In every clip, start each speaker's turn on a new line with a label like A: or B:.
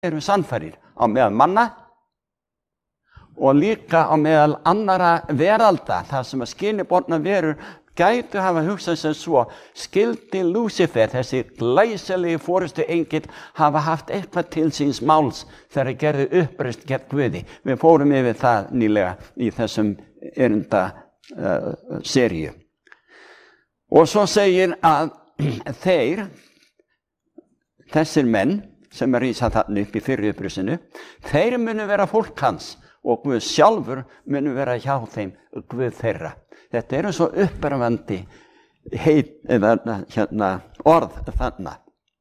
A: eru sannfærir á meðal manna og líka á meðal annara veralda, þar sem að skilniborna verur gætu hafa hugsað sem svo, skildi Lúsifer, þessi glæsilegi forystu engill, hafa haft eitthvað til síns máls þegar gerðu uppreist gegn Guði. Við fórum yfir það nýlega í þessum erinda seríu. Og svo segir að þessir menn sem rísa þarna upp í fyrri uppreisinu, þeir munu vera fólk hans og Guð sjálfur munu vera hjá þeim Guð þeirra. Þetta svo uppörvandi orð þarna.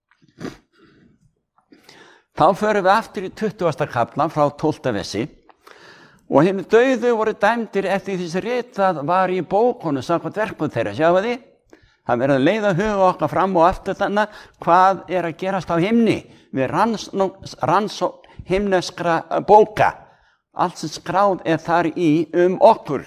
A: Þá förum við aftur í 20. kaflan frá 12. versi og hinir dauðu voru dæmdir eftir því sem ritað var í bókunum samkvæmt verkum þeirra. Sjáu þið? Það verður að leiða huga okkar fram og aftur þarna hvað að gerast á himni við rannsókn himneskra bóka. Allt sem skráð þar í okkur.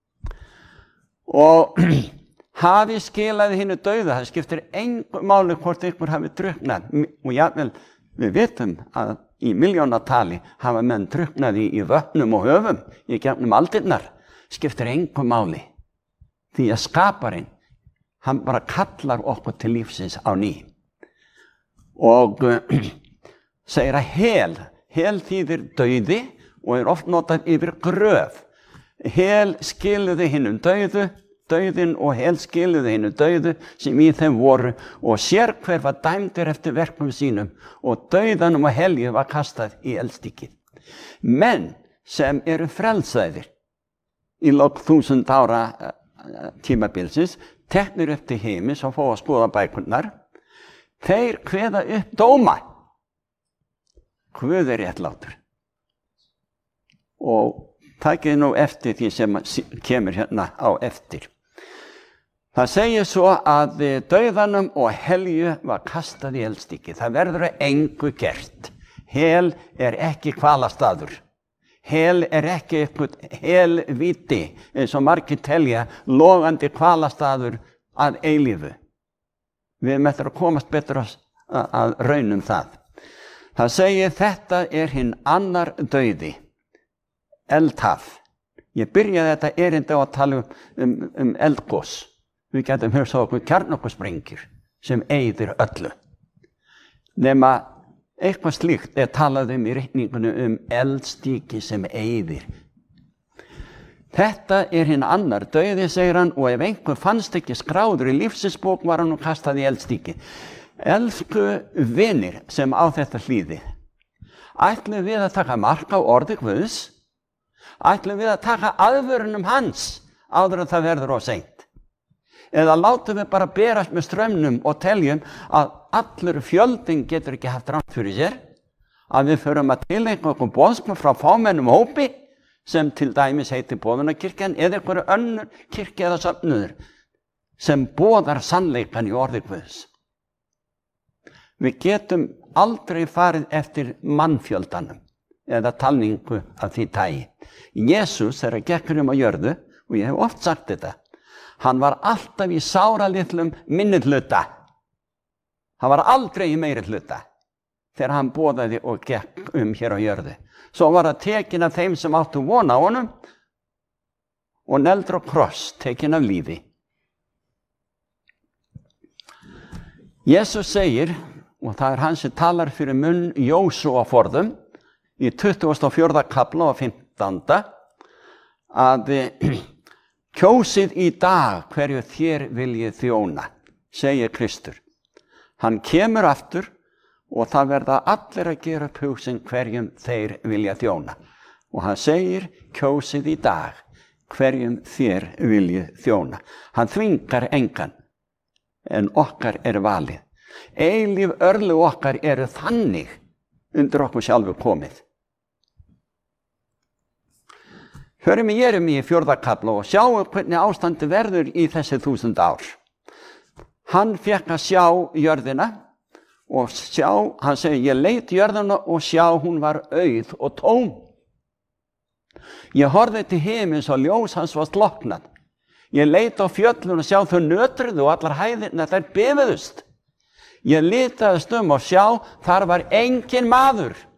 A: Og hafi skilaði hinu dauða, það skiptir engu máli hvort einhver hafi drukknað og jafnvel við vitum að í milljónatali hafa menn drukknað í vötnum og höfum í gegnum aldirnar, skiptir engu máli því að skaparinn hann bara kallar okkur til lífsins á ný og segir að hel þýðir dauði og oft notað yfir gröf. Hel skiluðu hinum dauðin og hel skiluðu hinum dauðu sem í þeim voru og sérhver var dæmdur eftir verkum sínum og dauðanum og helju var kastað í eldstykið. Menn sem eru frelsaðir í lok 1000 ára tímabilsins, teknir upp til heimis og fá að skoða bækurnar, þeir kveða upp dóma. Guð réttlátur. Og takið nú eftir því sem kemur hérna á eftir. Það segir svo að dauðanum og helju var kastað í eldstykið. Það verður að engu gert. Hel ekki hvalastaður. Hel ekki eitthvað helvíti, eins og margir telja, logandi hvalastaður að eilífu. Við möttum að komast betur að raunum það. Það segir þetta hinn annar dauði. Eldhaf. Ég byrjaði þetta erindi á að tala eldgos. Við getum hugsað okkur kjarnorkusprengjur sem eyðir öllu. Nema eitthvað slíkt talað í ritningunum eldstykki sem eyðir. Þetta hinn annar dauði, segir hann, og ef einhver fannst ekki skráður í lífsins-bók var hann kastað í eldstykki. Elsku vinir sem á þetta hlýði, ætlum við að taka mark á orði Guðs? Ætlum við að taka aðvörunum hans áður en það verður of seint? Eða látum við bara berast með straumnum og teljum að allur fjöldinn getur ekki haft rangt fyrir sér? Að við förum að tileinka okkur boðskap frá fámennum hópi sem til dæmis heitir boðunarkirkjan eða einhverju önnur kirkja eða söfnuður sem boðar sannleikann í orði Guðs. Við getum aldrei farið eftir mannfjöldanum eða talningu af því tagi. Jesús þegar gekkur á jörðu, og ég hef oft sagt þetta, hann var alltaf í sáralitlum minnihluta. Hann var aldrei í meiri hluta þegar hann boðaði og gekk hér á jörðu. Svo var það tekin af þeim sem áttu von á honum og negldur á kross, tekin af lífi. Jesús segir, og það hann sem talar fyrir munn Jósúa forðum, í 24. kafla og 15. að kjósið í dag hverju þér viljið þjóna, segir Kristur. Hann kemur aftur og það verða allir að gera upp hug sinn hverjum þeir vilja þjóna. Og hann segir, kjósið í dag hverjum þér viljið þjóna. Hann þvingar engan, en okkar valið. Eilíf örlög okkar eru þannig undir okkur sjálfu komið. Förum í Jeremíu 4. kafla og sjáum hvernig ástandi verður í þessi 1000 ár. Hann fékk að sjá jörðina og hann segir, ég leit jörðina og sjá hún var auð og tóm. Ég horfði til himins og ljós hans var slokknað. Ég leit á fjöllun og sjá þau nötruðu og allar hæðirnar þær befiðust. Ég litaðist og sjá, þar var engin maður.